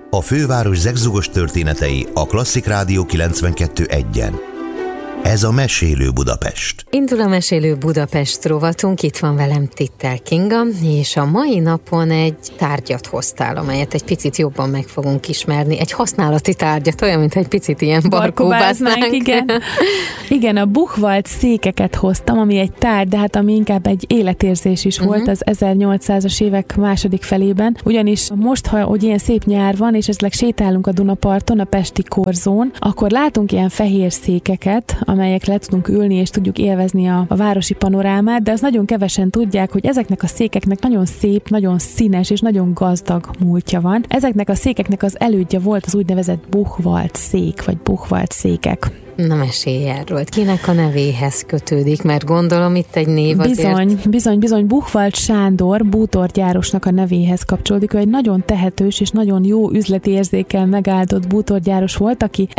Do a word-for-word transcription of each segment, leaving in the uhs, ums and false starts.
A főváros zegzugos történetei a Klasszik Rádió kilencvenkettő egyen. Ez a Mesélő Budapest. Indul a Mesélő Budapest rovatunk, itt van velem Tittel Kinga, és a mai napon egy tárgyat hoztál, amelyet egy picit jobban meg fogunk ismerni. Egy használati tárgyat, olyan, mint egy picit ilyen barkóbáznánk. Igen. igen, a Buchwald székeket hoztam, ami egy tárgy, de hát ami inkább egy életérzés is uh-huh. volt az ezernyolcszázas évek második felében. Ugyanis most, ha hogy ilyen szép nyár van, és esetleg sétálunk a Dunaparton, a pesti korzón, akkor látunk ilyen fehér székeket, amelyek le tudunk ülni, és tudjuk élvezni a, a városi panorámát, de az nagyon kevesen tudják, hogy ezeknek a székeknek nagyon szép, nagyon színes és nagyon gazdag múltja van. Ezeknek a székeknek az elődje volt az úgynevezett Buchwald szék, vagy Buchwald székek. Na, mesélj erről. Kinek a nevéhez kötődik? Mert gondolom itt egy név azért... Bizony, bizony, bizony. Buchwald Sándor bútorgyárosnak a nevéhez kapcsolódik. Ő egy nagyon tehetős és nagyon jó üzleti érzékkel megáldott bútorgyáros volt, aki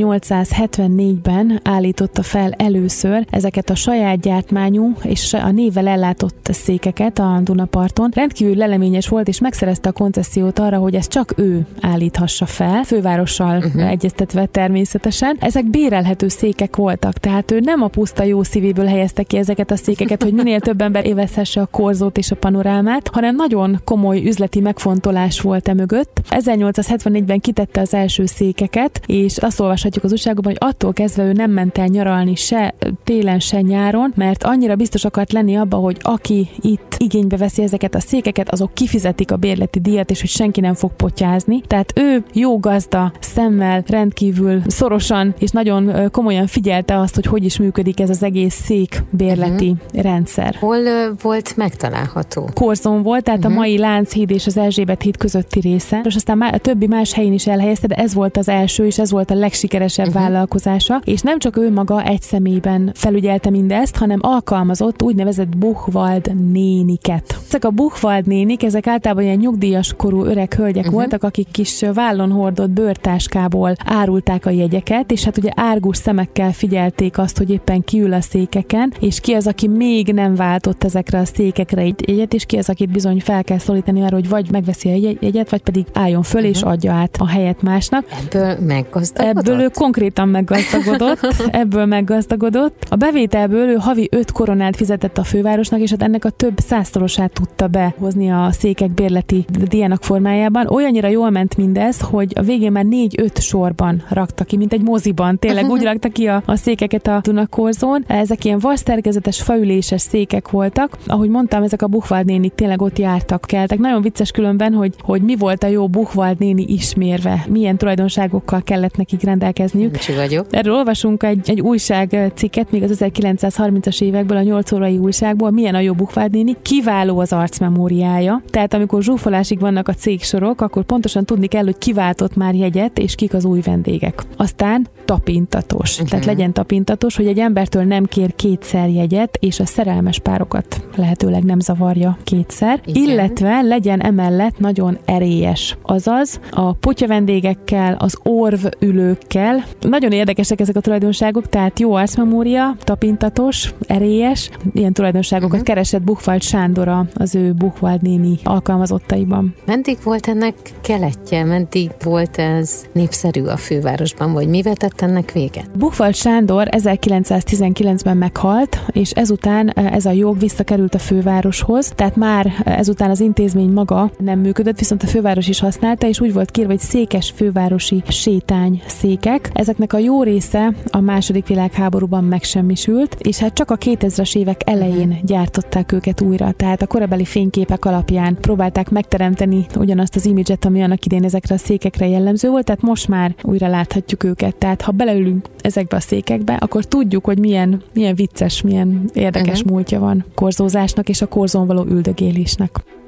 ezernyolcszázhetvennégyben állította fel először ezeket a saját gyártmányú és a névvel ellátott székeket a Dunaparton. Rendkívül leleményes volt, és megszerezte a koncesziót arra, hogy ezt csak ő állíthassa fel, fővárossal uh-huh. egyeztetve természetesen. Ezek bérelhető székek voltak, tehát ő nem a puszta jó szívéből helyezte ki ezeket a székeket, hogy minél több ember élvezhesse a korzót és a panorámát, hanem nagyon komoly üzleti megfontolás volt e mögött. ezernyolcszázhetvennégyben kitette az első székeket, és azt olvashatjuk az újságban, hogy attól kezdve ő nem ment el nyaralni se télen, se nyáron, mert annyira biztos akart lenni abba, hogy aki itt igénybe veszi ezeket a székeket, azok kifizetik a bérleti díjat, és hogy senki nem fog potyázni. Tehát ő jó gazda szemmel rendkívül szorosan és nagyon komolyan figyelte azt, hogy hogy is működik ez az egész székbérleti uh-huh. rendszer. Hol uh, volt megtalálható? Korzón volt, tehát uh-huh. a mai Lánchíd és az Erzsébet híd közötti része. És aztán a többi más helyén is elhelyezte, de ez volt az első, és ez volt a legsikeresebb uh-huh. vállalkozása. És nem csak ő maga egy személyben felügyelte mindezt, hanem alkalmazott úgynevezett Buchwald néniket. Ezek a Buchwald nénik, ezek általában ilyen nyugdíjas korú öreg hölgyek uh-huh. voltak, akik kis vállon hordott bőrtáskából árulták a jegyeket, és hát ugye árgus szemekkel figyelték azt, hogy éppen ki ül a székeken, és ki az, aki még nem váltott ezekre a székekre egy jegyet, és ki az, akit bizony fel kell szólítani arra, hogy vagy megveszi a jegyet, vagy pedig álljon föl, uh-huh. és adja át a helyet másnak. Ebből meggazdagodott? Ebből ő konkrétan meggazdagodott. Ebből meggazdagodott. A bevételből ő havi öt koronát fizetett a fővárosnak, és hát ennek a több százszorosát tudta behozni a székek bérleti díjának formájában. Olyannyira jól ment mindez, hogy a végén már négy-öt sorban rakta ki, mint egy moziban. Tényleg úgy rakta ki a, a székeket a Dunakorzón. Ezek ilyen vasszerkezetes, faüléses székek voltak. Ahogy mondtam, ezek a Buchwald nénik tényleg ott jártak, keltek. Nagyon vicces különben, hogy, hogy mi volt a jó Buchwald néni ismérve. Milyen tulajdonságokkal kellett nekik rendelkezniük. Kicsi vagyok. Erről olvasunk egy, egy újságcikket, még az ezerkilencszázharmincas évekből, a nyolc órai újságból. Milyen a jó Buchwald néni? Kiváló az arcmemóriája. Tehát amikor zsúfolásig vannak a cégsorok, akkor pontosan tudni kell, hogy kiváltott már jegyet, és kik az új vendégek. Aztán tapintatos. Uh-huh. Tehát legyen tapintatos, hogy egy embertől nem kér kétszer jegyet, és a szerelmes párokat lehetőleg nem zavarja kétszer. Igen. Illetve legyen emellett nagyon erélyes. Azaz a potya vendégekkel, az orvülőkkel. Nagyon érdekesek ezek a tulajdonságok, tehát jó arcmemória, tapintatos, erélyes. Ilyen tulajdonságokat uh-huh. keresett Buchwald Sándor az ő Buchwald néni alkalmazottaiban. Meddig volt ennek keletje? Meddig volt ez népszerű a fővárosban, vagy mi vetett ennek véget? Buchwald Sándor ezerkilencszáztizenkilencben meghalt, és ezután ez a jog visszakerült a fővároshoz, tehát már ezután az intézmény maga nem működött, viszont a főváros is használta, és úgy volt kérve, hogy székes fővárosi sétány székek. Ezeknek a jó része a második világháborúban megsemmisült, és hát csak a kétezres évek elején gyártották őket újra, tehát a korabeli fényképek alapján próbálták megteremteni ugyanazt az imidzset, ami annak idén ezekre a székekre jellemző volt, tehát most már újra láthatjuk őket. Tehát ha beleülünk ezekbe a székekbe, akkor tudjuk, hogy milyen, milyen vicces, milyen érdekes uh-huh. múltja van korzózásnak és a korzón való üldögélésnek.